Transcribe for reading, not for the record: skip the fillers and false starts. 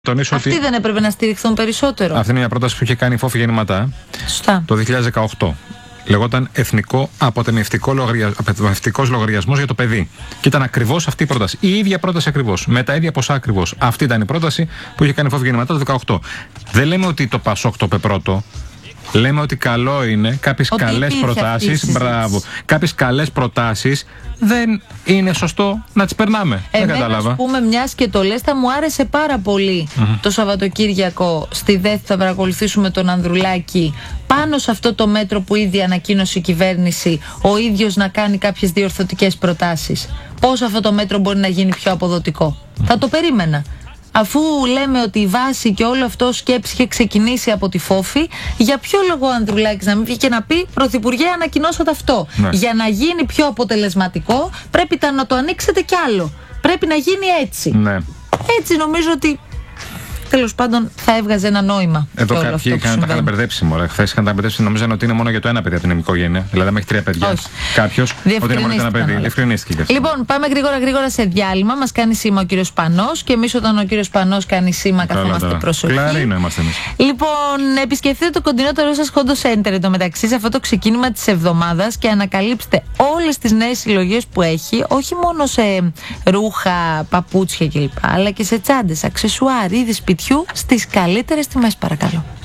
Τονίσω Αυτοί ότι δεν έπρεπε να στηριχθούν περισσότερο. αυτή είναι μια πρόταση που είχε κάνει η Φόφη Γεννηματά Σωστά. το 2018. Λεγόταν Εθνικό Αποτεμιευτικός Λογαριασμός για το παιδί. Και ήταν ακριβώς αυτή η πρόταση. Η ίδια πρόταση ακριβώς. Με τα ίδια ποσά ακριβώς. Αυτή ήταν η πρόταση που είχε κάνει η Φόφη Γεννηματά το 2018. Δεν λέμε ότι το Πασόκ το είπε πρώτο. Λέμε ότι καλό είναι κάποιες καλές προτάσεις. Μπράβο. Κάποιες καλές προτάσεις δεν είναι σωστό να τις περνάμε. Δεν κατάλαβα. Ας πούμε, μιας και το λες, θα μου άρεσε πάρα πολύ το Σαββατοκύριακο στη ΔΕΘ θα παρακολουθήσουμε τον Ανδρουλάκη πάνω σε αυτό το μέτρο που ήδη ανακοίνωσε η κυβέρνηση, ο ίδιος να κάνει κάποιες διορθωτικές προτάσεις. Πώς αυτό το μέτρο μπορεί να γίνει πιο αποδοτικό. Θα το περίμενα. Αφού λέμε ότι η βάση και όλο αυτό σκέψη είχε ξεκινήσει από τη Φόφη, για ποιο λόγο ο Ανδρουλάκης να μην βγει και να πει Πρωθυπουργέ, ανακοινώσατε αυτό. Ναι. Για να γίνει πιο αποτελεσματικό, πρέπει να το ανοίξετε κι άλλο. Πρέπει να γίνει έτσι. Ναι. Έτσι νομίζω ότι τέλος πάντων θα έβγαζε ένα νόημα. Εδώ κάποιοι τα είχαν μπερδέψει. Χθες είχαν τα μπερδέψει, νομίζαν ότι είναι μόνο για το ένα παιδί από την οικογένεια. Δηλαδή, μέχρι 3 παιδιά. Κάποιος ότι είναι μόνο για ένα παιδί. Διευκρινίστηκε. Λοιπόν, πάμε γρήγορα σε διάλειμμα. Μας κάνει σήμα ο κύριος Πανός και εμείς όταν ο κύριος Πανός κάνει σήμα καθόμαστε προσοχή. Κλαρίνο είμαστε εμείς. Λοιπόν, επισκεφτείτε το κοντινότερο σας Hondo Center εντωμεταξύ σε αυτό το ξεκίνημα της εβδομάδας και ανακαλύψτε όλες τις νέες συλλογές που έχει, όχι μόνο σε ρούχα, παπούτσια κλπ. Αλλά και σε τσάντες, αξεσουάρ, είδη σπιτιού στις καλύτερες τιμές, παρακαλώ.